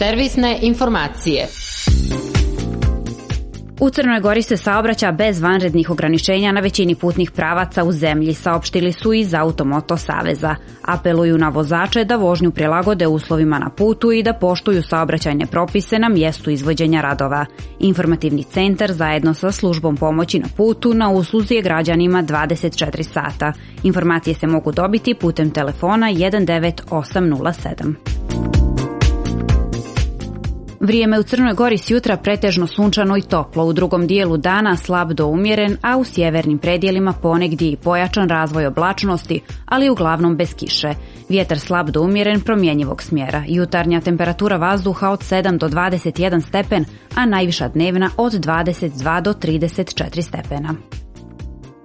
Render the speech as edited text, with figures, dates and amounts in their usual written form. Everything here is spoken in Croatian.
Servisne informacije. U Crnoj Gori se saobraća bez vanrednih ograničenja na većini putnih pravaca u zemlji, saopštili su iz Automoto saveza. Apeluju na vozače da vožnju prilagode uslovima na putu i da poštuju saobraćajne propise na mjestu izvođenja radova. Informativni centar zajedno sa službom pomoći na putu na usluzi je građanima 24 sata. Informacije se mogu dobiti putem telefona 19807. Vrijeme u Crnoj Gori s jutra pretežno sunčano i toplo, u drugom dijelu dana slab do umjeren, a u sjevernim predjelima ponegdje i pojačan razvoj oblačnosti, ali uglavnom bez kiše. Vjetar slab do umjeren promjenjivog smjera, jutarnja temperatura vazduha od 7 do 21 stepen, a najviša dnevna od 22 do 34 stepena.